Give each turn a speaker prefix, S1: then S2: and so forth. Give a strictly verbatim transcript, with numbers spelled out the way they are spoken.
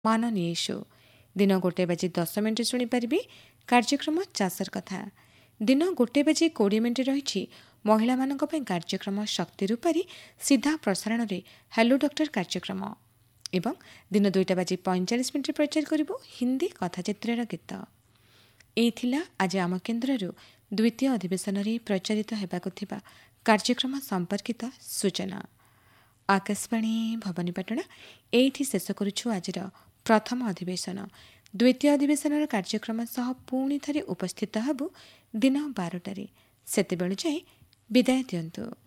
S1: माननीयेषु दिन गोटे बजे दस मिनिट शुणिपारे कार्यक्रम चाषर कथा। दिन गोटे बजे कोड़े मिनिट रही महिला मानक पई कार्यक्रम शक्ति रूपारी सीधा प्रसारण रे हेलो डॉक्टर कार्यक्रम एवं दिन दुईटा बजे पैंचाश मिनिट प्रचार करिबो हिंदी कथाचित्र गीत। एथिला आज आम केन्द्र द्वितीय अधिवेशन रे प्रचारित हेबाकु थिबा कार्यक्रम संपर्कित सूचना। आकाशवाणी भवानीपाटना एठी शेष करुछु आजिर प्रथम अधिवेशन। द्वितीय अधिवेशन कार्यक्रम सह पुणी थरे उपस्थित हबु दिन बारटारे। सेतेबेळु जाए विदाय दियंतु।